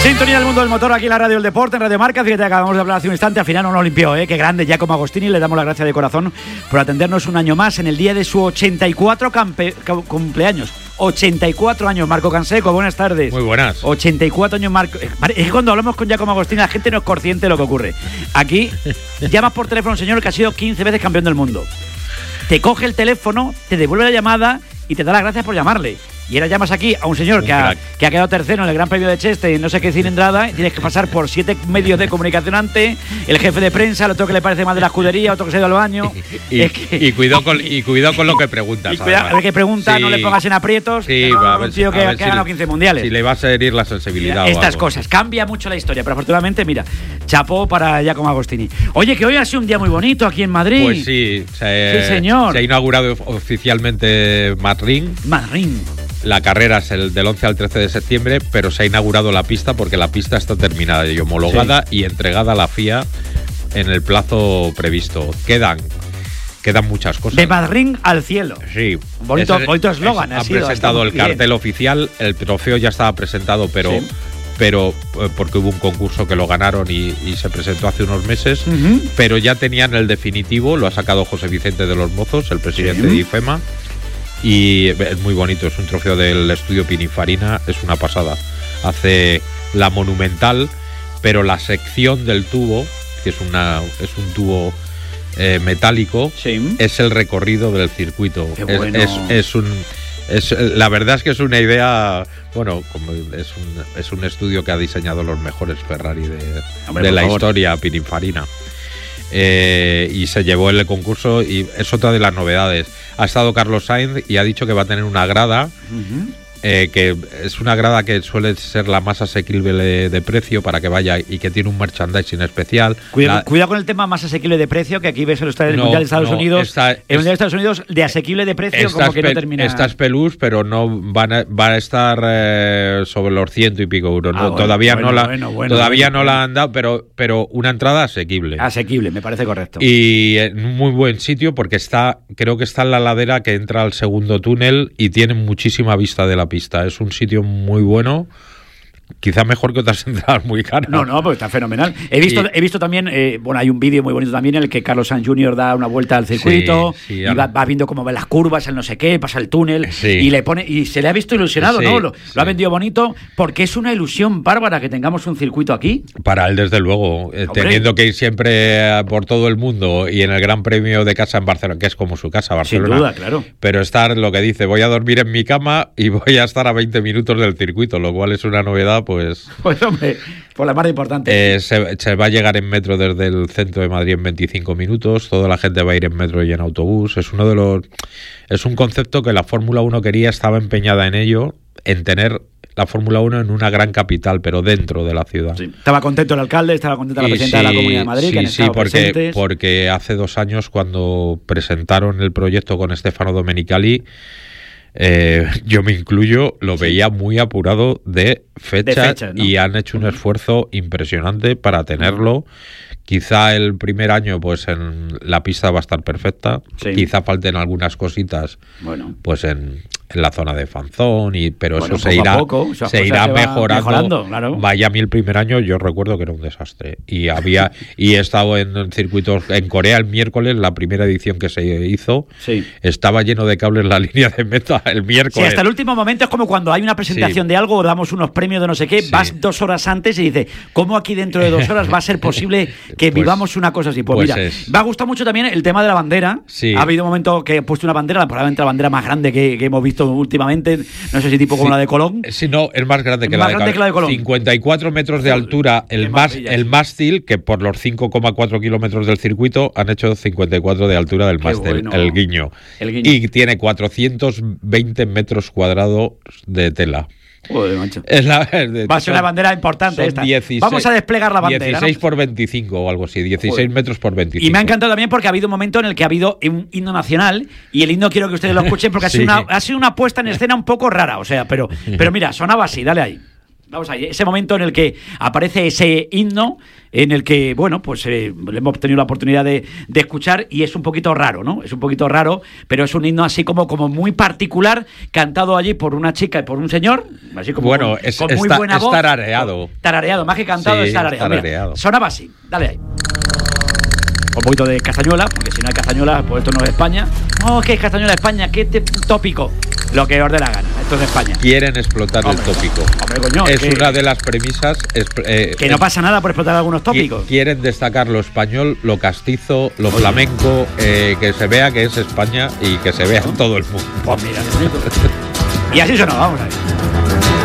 Sintonía del mundo del motor aquí en la Radio del Deporte, en Radio Marca. Fíjate, acabamos de hablar hace un instante, al final no lo limpió, qué grande Giacomo Agostini. Le damos las gracias de corazón por atendernos un año más en el día de su 84 cumpleaños. 84 años, Marco Canseco, buenas tardes. Muy buenas. 84 años, Marco. Es que cuando hablamos con Giacomo Agostini la gente no es consciente de lo que ocurre. Aquí llamas por teléfono a un señor que ha sido 15 veces campeón del mundo. Te coge el teléfono, te devuelve la llamada y te da las gracias por llamarle. Y ahora llamas aquí a un señor que ha quedado tercero en el Gran Premio de Cheste, no sé qué cilindrada, y tienes que pasar por 7 medios de comunicación antes, el jefe de prensa, el otro que le parece mal de la escudería, otro que se ha ido al baño. Y cuidado con lo que preguntas. Y cuidado con lo que pregunta, sí. No le pongas en aprietos. Sí, va a ver, un tío que ha ganado 15 mundiales. Si le vas a herir la sensibilidad. Mira, estas cosas, cambia mucho la historia, pero afortunadamente, mira, chapó para Giacomo Agostini. Oye, que hoy ha sido un día muy bonito aquí en Madrid. Pues sí, sí, señor. Se ha inaugurado oficialmente Madrid. La carrera es del 11 al 13 de septiembre, pero se ha inaugurado la pista porque la pista está terminada y homologada y entregada a la FIA en el plazo previsto. Quedan muchas cosas. De Madrid al cielo. Sí. Bonito eslogan. Han presentado el cartel oficial, el trofeo ya estaba presentado, pero porque hubo un concurso que lo ganaron y se presentó hace unos meses, pero ya tenían el definitivo, lo ha sacado José Vicente de los Mozos, el presidente de IFEMA. Y es muy bonito, es un trofeo del estudio Pininfarina, es una pasada. Hace la monumental, pero la sección del tubo, que es un tubo metálico, es el recorrido del circuito. Qué bueno. La verdad es que es una idea, bueno, como es un estudio que ha diseñado los mejores Ferrari de la historia, Pininfarina. Y se llevó el concurso y es otra de las novedades. Ha estado Carlos Sainz y ha dicho que va a tener una grada, que es una grada que suele ser la más asequible de precio para que vaya y que tiene un merchandising especial. Cuidado con el tema más asequible de precio, que aquí ves el Mundial de Estados Unidos. El Mundial de Estados Unidos de asequible de precio como que no termina. Esta es Pelús, pero no van a estar sobre los 100 y pico euros. Todavía no la han dado, pero una entrada asequible. Asequible, me parece correcto. Y en un muy buen sitio porque creo que está en la ladera que entra al segundo túnel y tiene muchísima vista de la pista. Es un sitio muy bueno, quizá mejor que otras entradas muy caras. No, pues está fenomenal. He visto también, hay un vídeo muy bonito también en el que Carlos Sainz Jr. da una vuelta al circuito y va viendo cómo ve las curvas, el no sé qué, pasa el túnel y le pone, y se le ha visto ilusionado, ¿no? Lo ha vendido bonito porque es una ilusión bárbara que tengamos un circuito aquí. Para él, desde luego, teniendo que ir siempre por todo el mundo y en el Gran Premio de casa en Barcelona, que es como su casa, Barcelona. Sin duda, claro. Pero estar, lo que dice, voy a dormir en mi cama y voy a estar a 20 minutos del circuito, lo cual es una novedad. Pues hombre, por la parte importante. Se va a llegar en metro desde el centro de Madrid en 25 minutos. Toda la gente va a ir en metro y en autobús. Es un concepto que la Fórmula 1 quería, estaba empeñada en ello, en tener la Fórmula 1 en una gran capital, pero dentro de la ciudad. Sí. Estaba contento el alcalde, estaba contenta la presidenta de la Comunidad de Madrid, que han estado presentes. Porque hace 2 años, cuando presentaron el proyecto con Stefano Domenicali, yo me incluyo, lo veía muy apurado de fecha, ¿no? Y han hecho un esfuerzo impresionante para tenerlo. Quizá el primer año pues en la pista va a estar perfecta, quizá falten algunas cositas pues en la zona de fanzón, pero eso se irá mejorando. Claro. Miami el primer año yo recuerdo que era un desastre y he estado en circuitos en Corea el miércoles, la primera edición que se hizo, estaba lleno de cables la línea de meta el miércoles. Sí, hasta el último momento es como cuando hay una presentación de algo o damos unos premios de no sé qué, vas 2 horas antes y dices, ¿cómo aquí dentro de 2 horas va a ser posible que vivamos una cosa así? Pues mira, me ha gustado mucho también el tema de la bandera. Ha habido un momento que he puesto una bandera, probablemente la bandera más grande que hemos visto últimamente, no sé si tipo como la de Colón. Sí, no, es más grande que la de Colón. 54 metros de altura el mástil, que por los 5,4 kilómetros del circuito han hecho 54 de altura del mástil, el guiño. Y tiene 420 metros cuadrados de tela. Joder, macho. Va a ser una bandera importante esta. 16, vamos a desplegar la bandera. 16 por 25 o algo así, 16 metros por 25. Y me ha encantado también porque ha habido un momento en el que ha habido un himno nacional y el himno quiero que ustedes lo escuchen porque ha sido una puesta en escena un poco rara, pero mira, sonaba así, dale ahí. Vamos ahí, ese momento en el que aparece ese himno, en el que, bueno, pues le hemos tenido la oportunidad de escuchar y es un poquito raro, ¿no? Es un poquito raro, pero es un himno así como muy particular, cantado allí por una chica y por un señor, así como bueno, con muy buena voz. Tarareado. Tarareado, más que cantado, Sí, es tarareado. tarareado. Mira, sonaba así, dale ahí. Un poquito de castañuela, porque si no hay castañuela, pues esto no es España. No, es que es castañuela de España, qué tópico. Lo que os dé la gana, esto es de España. Quieren explotar el tópico. Hombre, coño, es una de las premisas. Que no pasa nada por explotar algunos tópicos. Quieren destacar lo español, lo castizo, lo flamenco, que se vea que es España y que se vea en todo el mundo. Pues mira, qué bonito. Y así sonaba, vamos a ver.